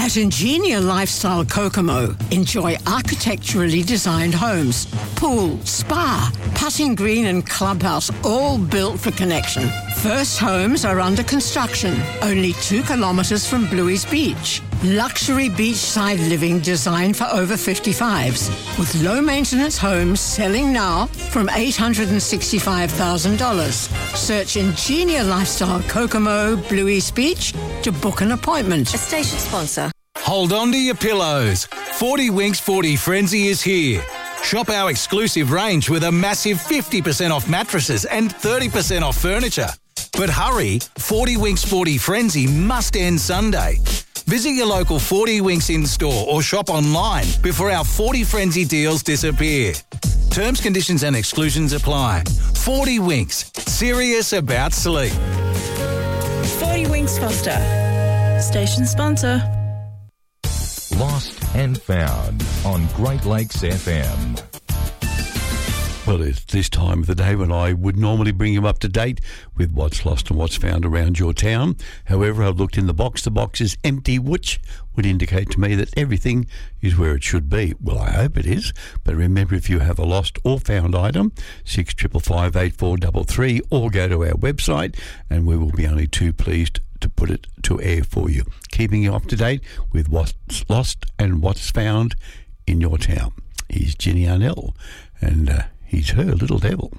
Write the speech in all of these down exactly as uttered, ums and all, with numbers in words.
At Ingenia Lifestyle Kokomo, enjoy architecturally designed homes, pool, spa, putting green and clubhouse, all built for connection. First homes are under construction, only two kilometres from Bluey's Beach. Luxury beachside living designed for over fifty-fives, with low-maintenance homes selling now from eight hundred sixty-five thousand dollars. Search Ingenia Lifestyle Kokomo, Bluey's Beach to book an appointment. A station sponsor. Hold on to your pillows. forty Winks forty Frenzy is here. Shop our exclusive range with a massive fifty percent off mattresses and thirty percent off furniture. But hurry, forty Winks forty Frenzy must end Sunday. Visit your local forty Winks in-store or shop online before our forty Frenzy deals disappear. Terms, conditions and exclusions apply. forty Winks, serious about sleep. forty Winks Foster. Station sponsor. Lost and Found on Great Lakes F M. Well, it's this time of the day when I would normally bring you up to date with what's lost and what's found around your town. However, I've looked in the box. The box is empty, which would indicate to me that everything is where it should be. Well, I hope it is. But remember, if you have a lost or found item, six five five, eight four three three, or go to our website, and we will be only too pleased to put it to air for you, keeping you up to date with what's lost and what's found in your town. Here's Jenny Arnell, and uh, he's her little devil.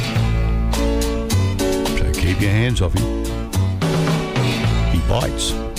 So keep your hands off him. He bites.